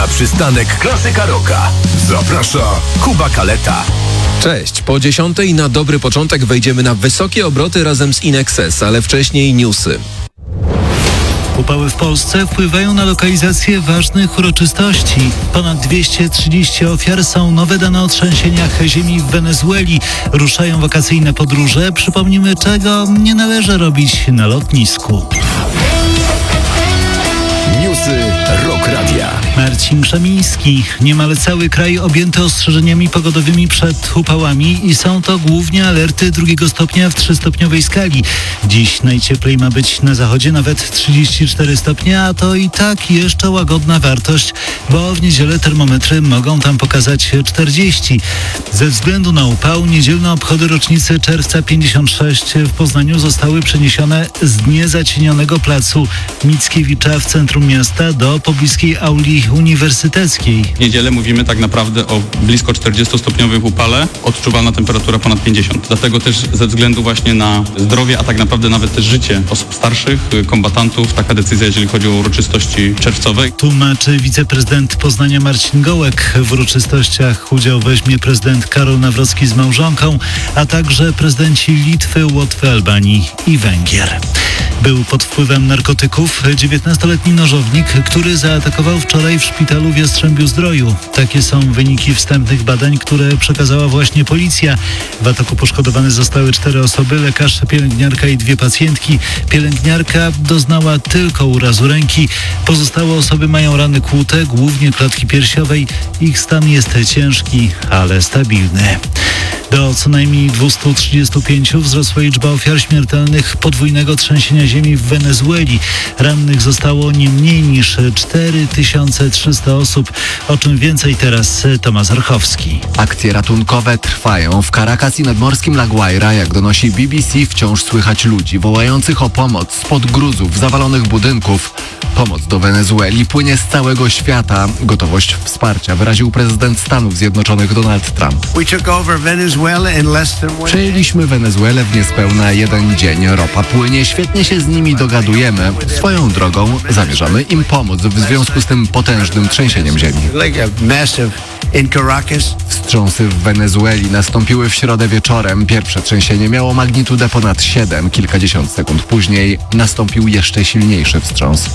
przystanek Klasyka Rocka. Zaprasza Kuba Kaleta. Cześć, po 10:00 na dobry początek wejdziemy na wysokie obroty razem z Inexes, ale wcześniej newsy. Upały w Polsce wpływają na lokalizację ważnych uroczystości. Ponad 230 ofiar, są nowe dane o trzęsieniach ziemi w Wenezueli. Ruszają wakacyjne podróże. Przypomnimy, czego nie należy robić na lotnisku. Newsy Rock Radia. Marcin Krzemiński. Niemal cały kraj objęty ostrzeżeniami pogodowymi przed upałami i są to głównie alerty 2 stopnia w 3-stopniowej skali. Dziś najcieplej ma być na zachodzie, nawet 34 stopnie, a to i tak jeszcze łagodna wartość, bo w niedzielę termometry mogą tam pokazać 40. Ze względu na upał niedzielne obchody rocznicy czerwca 56 w Poznaniu zostały przeniesione z niezacienionego placu Mickiewicza w centrum miasta do pobliskiej auli uniwersyteckiej. W niedzielę mówimy tak naprawdę o blisko 40-stopniowych upale, odczuwalna temperatura ponad 50. Dlatego też ze względu właśnie na zdrowie, a tak naprawdę nawet też życie osób starszych, kombatantów, taka decyzja, jeżeli chodzi o uroczystości czerwcowe. Tłumaczy wiceprezydent Poznania Marcin Gołek. W uroczystościach udział weźmie prezydent Karol Nawrocki z małżonką, a także prezydenci Litwy, Łotwy, Albanii i Węgier. Był pod wpływem narkotyków 19-letni nożownik, który zaatakował wczoraj w szpitalu w Jastrzębiu-Zdroju. Takie są wyniki wstępnych badań, które przekazała właśnie policja. W ataku poszkodowane zostały 4 osoby, lekarz, pielęgniarka i 2 pacjentki. Pielęgniarka doznała tylko urazu ręki. Pozostałe osoby mają rany kłute, głównie klatki piersiowej. Ich stan jest ciężki, ale stabilny. Do co najmniej 235 wzrosła liczba ofiar śmiertelnych podwójnego trzęsienia ziemi w Wenezueli. Rannych zostało nie mniej niż 4300 osób. O czym więcej teraz Tomasz Orchowski. Akcje ratunkowe trwają. W Caracas i nadmorskim La Guaira, jak donosi BBC, wciąż słychać ludzi wołających o pomoc spod gruzów zawalonych budynków. Pomoc do Wenezueli płynie z całego świata. Gotowość wsparcia wyraził prezydent Stanów Zjednoczonych Donald Trump. Przejęliśmy Wenezuelę w niespełna 1 dzień. Ropa płynie, świetnie się z nimi dogadujemy. Swoją drogą zamierzamy im pomóc w związku z tym potężnym trzęsieniem ziemi. Wstrząsy w Wenezueli nastąpiły w środę wieczorem. Pierwsze trzęsienie miało magnitudę ponad 7. Kilkadziesiąt sekund później nastąpił jeszcze silniejszy wstrząs.